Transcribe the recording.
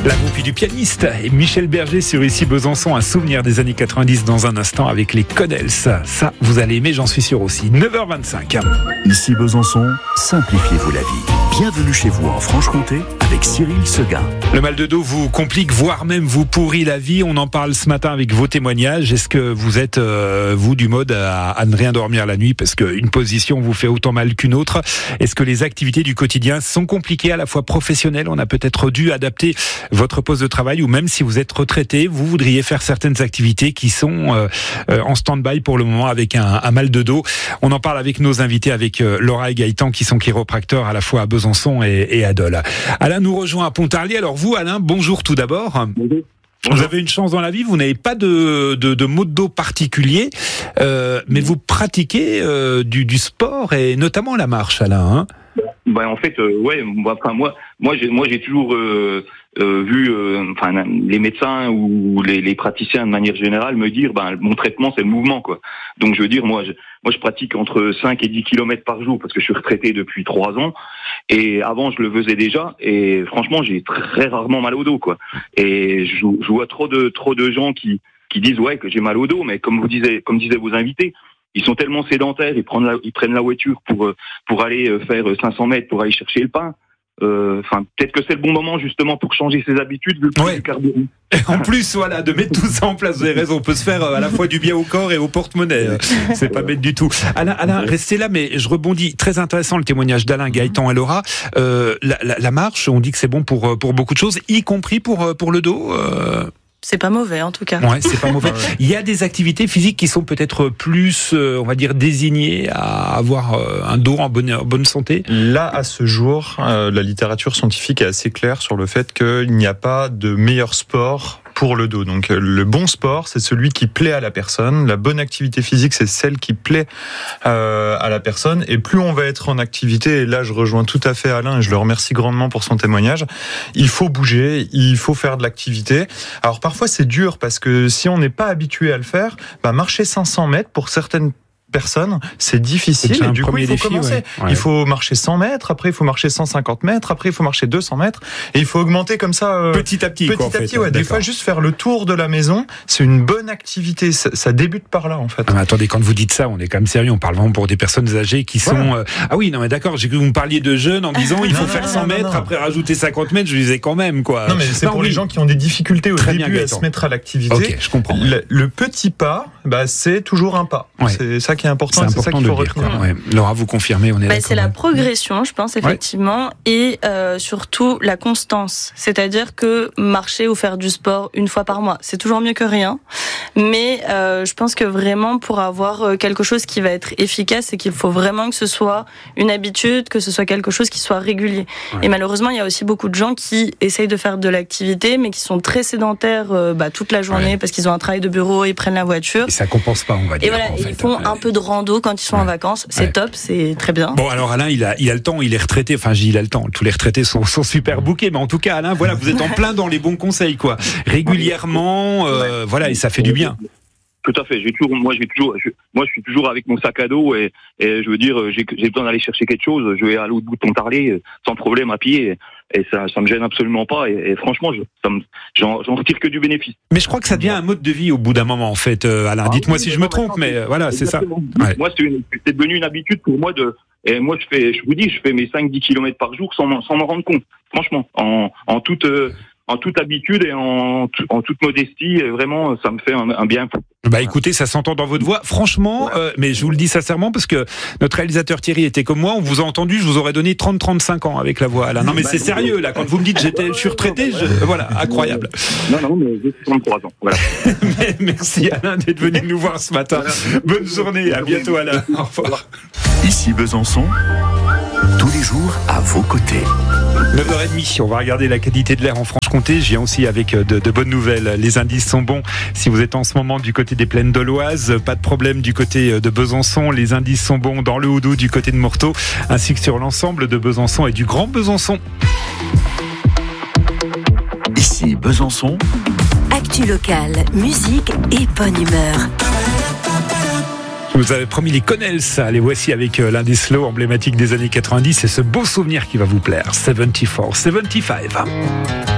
La groupie du pianiste et Michel Berger sur Ici Besançon, un souvenir des années 90 dans un instant avec les Connells. Ça, vous allez aimer, j'en suis sûr aussi. 9h25. Ici Besançon, simplifiez-vous la vie. Bienvenue chez vous en Franche-Comté avec Cyril Seguin. Le mal de dos vous complique, voire même vous pourrit la vie. On en parle ce matin avec vos témoignages. Est-ce que vous êtes, vous, du mode à ne rien dormir la nuit parce qu'une position vous fait autant mal qu'une autre? Est-ce que les activités du quotidien sont compliquées, à la fois professionnelles? On a peut-être dû adapter votre poste de travail, ou même si vous êtes retraité, vous voudriez faire certaines activités qui sont en stand-by pour le moment avec un mal de dos. On en parle avec nos invités, avec Laura et Gaëtan qui sont chiropracteurs à la fois à Besançon et à Dole. Alain nous rejoint à Pontarlier. Alors vous, Alain, bonjour tout d'abord. Bonjour. Vous avez une chance dans la vie, vous n'avez pas de maux de dos particulier, mais vous pratiquez du sport et notamment la marche, Alain. En fait, moi j'ai toujours vu les médecins ou les praticiens de manière générale me dire mon traitement c'est le mouvement, quoi. Donc je veux dire moi je pratique entre 5 et 10 km par jour parce que je suis retraité depuis 3 ans et avant je le faisais déjà et franchement j'ai très rarement mal au dos, quoi. Et je vois trop de gens qui disent que j'ai mal au dos, mais comme disaient vos invités, ils sont tellement sédentaires, ils prennent la voiture pour aller faire 500 mètres pour aller chercher le pain. Peut-être que c'est le bon moment justement pour changer ses habitudes vu le prix du carburant. En plus, voilà, de mettre tout ça en place. Vous avez raison, on peut se faire à la fois du bien au corps et au porte-monnaie. C'est pas bête du tout. Alain, restez là, mais je rebondis. Très intéressant le témoignage d'Alain, Gaëtan et Laura. La marche, on dit que c'est bon pour beaucoup de choses, y compris pour le dos. C'est pas mauvais, en tout cas. Ouais, c'est pas mauvais. Il y a des activités physiques qui sont peut-être plus, on va dire, désignées à avoir un dos en bonne santé. Là, à ce jour, la littérature scientifique est assez claire sur le fait qu'il n'y a pas de meilleur sport pour le dos. Donc le bon sport, c'est celui qui plaît à la personne. La bonne activité physique, c'est celle qui plaît à la personne. Et plus on va être en activité, et là je rejoins tout à fait Alain, et je le remercie grandement pour son témoignage, il faut bouger, il faut faire de l'activité. Alors parfois c'est dur, parce que si on n'est pas habitué à le faire, marcher 500 mètres pour certaines personnes, c'est difficile, et du coup il faut commencer. Ouais. Il faut marcher 100 mètres, après il faut marcher 150 mètres, après il faut marcher 200 mètres, et il faut augmenter comme ça petit à petit. Des fois juste faire le tour de la maison, c'est une bonne activité, ça débute par là en fait. Mais attendez, quand vous dites ça, on est quand même sérieux, on parle vraiment pour des personnes âgées qui sont... Ah oui, non mais d'accord, j'ai cru que vous me parliez de jeunes en disant il faut faire 100 mètres, après rajouter 50 mètres, je disais quand même, quoi. Non mais c'est pour les gens qui ont des difficultés au début à se mettre à l'activité. Ok, je comprends. Le petit pas, c'est toujours un pas. Ouais. C'est ça qui est important, c'est ça qu'il faut retenir. Ouais. Laura, vous confirmez, on est d'accord. C'est la progression, je pense, effectivement, et surtout la constance. C'est-à-dire que marcher ou faire du sport une fois par mois, c'est toujours mieux que rien. Mais je pense que vraiment, pour avoir quelque chose qui va être efficace, c'est qu'il faut vraiment que ce soit une habitude, que ce soit quelque chose qui soit régulier. Ouais. Et malheureusement, il y a aussi beaucoup de gens qui essayent de faire de l'activité, mais qui sont très sédentaires toute la journée parce qu'ils ont un travail de bureau, ils prennent la voiture. Et ça compense pas, on va dire. Et voilà, ils font un peu de rando quand ils sont en vacances, c'est top, c'est très bien. Bon, alors Alain, il a le temps, il est retraité, il a le temps, tous les retraités sont super bookés, mais en tout cas Alain, voilà, vous êtes en plein dans les bons conseils, quoi. Régulièrement, et ça fait du bien. Tout à fait. Moi, je suis toujours avec mon sac à dos et je veux dire, j'ai besoin d'aller chercher quelque chose. Je vais à l'autre bout de Pontarlier sans problème à pied et ça me gêne absolument pas. Et franchement, j'en retire que du bénéfice. Mais je crois que ça devient un mode de vie au bout d'un moment, en fait, Alain. Dites-moi si je me trompe, mais voilà, c'est ça. Ouais. Moi, c'est devenu une habitude pour moi et moi, je fais mes 5-10 km par jour sans m'en rendre compte. Franchement, en toute habitude et en toute modestie, et vraiment, ça me fait un bien fou. Écoutez, ça s'entend dans votre voix. Franchement, mais je vous le dis sincèrement, parce que notre réalisateur Thierry était comme moi, on vous a entendu, je vous aurais donné 30-35 ans avec la voix, Alain. Non, mais c'est sérieux, là. Quand vous me dites je suis retraité, voilà, incroyable. Non, mais j'ai 33 ans. Voilà. Merci, Alain, d'être venu nous voir ce matin. Bonne journée, à bientôt, Alain. Au revoir. Ici Besançon, tous les jours à vos côtés. 9h30, on va regarder la qualité de l'air en Franche-Comté. Je viens aussi avec de bonnes nouvelles. Les indices sont bons. Si vous êtes en ce moment du côté des plaines doloises, pas de problème du côté de Besançon. Les indices sont bons dans le Haut-Doubs du côté de Morteau, ainsi que sur l'ensemble de Besançon et du Grand Besançon. Ici Besançon. Actu locale, musique et bonne humeur. Je vous avais promis les Connells, les voici avec l'un des slows emblématiques des années 90 et ce beau souvenir qui va vous plaire, 74, 75.